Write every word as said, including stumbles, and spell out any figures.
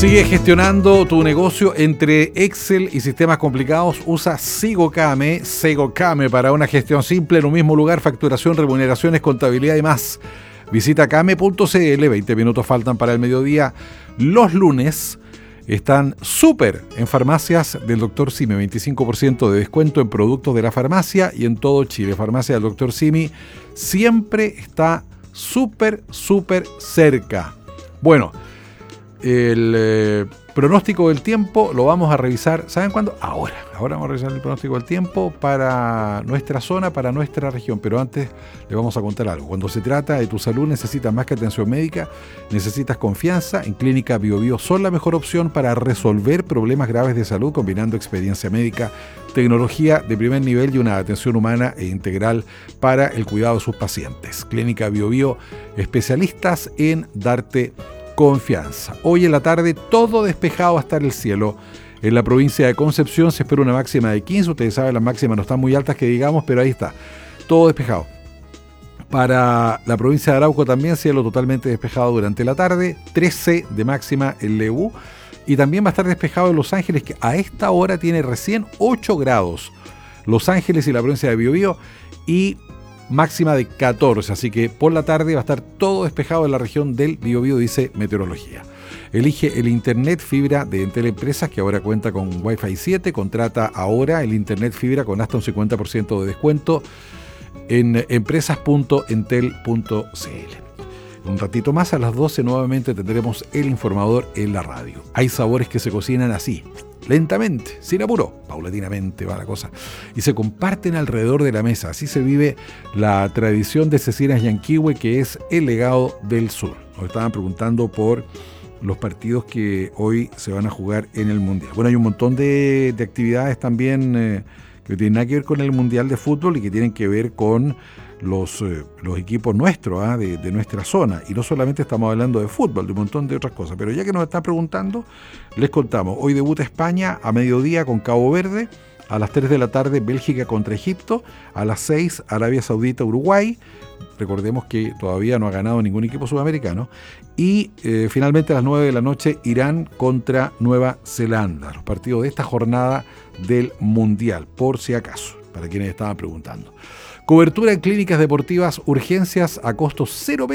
Sigue gestionando tu negocio entre Excel y sistemas complicados. Usa SigoKame, SigoKame para una gestión simple en un mismo lugar, facturación, remuneraciones, contabilidad y más. Visita kame punto c l, veinte minutos faltan para el mediodía. Los lunes están súper en farmacias del doctor Simi, veinticinco por ciento de descuento en productos de la farmacia y en todo Chile. Farmacia del doctor Simi siempre está súper, súper cerca. Bueno, el eh, pronóstico del tiempo lo vamos a revisar, ¿saben cuándo? Ahora, ahora vamos a revisar el pronóstico del tiempo para nuestra zona, para nuestra región, pero antes le vamos a contar algo. Cuando se trata de tu salud necesitas más que atención médica, necesitas confianza. En Clínica Bio Bio son la mejor opción para resolver problemas graves de salud, combinando experiencia médica, tecnología de primer nivel y una atención humana e integral para el cuidado de sus pacientes. Clínica Bio Bio, especialistas en darte confianza. Hoy en la tarde todo despejado va a estar el cielo. En la provincia de Concepción se espera una máxima de quince. Ustedes saben, las máximas no están muy altas que digamos, pero ahí está. Todo despejado. Para la provincia de Arauco también cielo totalmente despejado durante la tarde. trece de máxima en Lebu. Y también va a estar despejado en Los Ángeles, que a esta hora tiene recién ocho grados. Los Ángeles y la provincia de Biobío. Y máxima de catorce, así que por la tarde va a estar todo despejado en la región del Biobío, dice Meteorología. Elige el Internet Fibra de Entel Empresas, que ahora cuenta con Wi-Fi siete. Contrata ahora el Internet Fibra con hasta un cincuenta por ciento de descuento en empresas punto entel punto c l. Un ratito más, a las doce, nuevamente tendremos el informador en la radio. Hay sabores que se cocinan así, lentamente, sin apuro, paulatinamente va la cosa, y se comparten alrededor de la mesa. Así se vive la tradición de Cecinas Yanquihue, que es el legado del sur. Nos estaban preguntando por los partidos que hoy se van a jugar en el Mundial. Bueno, hay un montón de, de actividades también eh, que no tienen nada que ver con el Mundial de Fútbol y que tienen que ver con los, eh, los equipos nuestros, ¿eh? de, de nuestra zona. Y no solamente estamos hablando de fútbol, de un montón de otras cosas. Pero ya que nos están preguntando, les contamos. Hoy debuta España a mediodía con Cabo Verde. A las tres de la tarde Bélgica contra Egipto. A las seis Arabia Saudita, Uruguay. Recordemos que todavía no ha ganado ningún equipo sudamericano. Y eh, finalmente a las nueve de la noche Irán contra Nueva Zelanda. Los partidos de esta jornada del Mundial, por si acaso, para quienes estaban preguntando. Cobertura en clínicas deportivas, urgencias a costo cero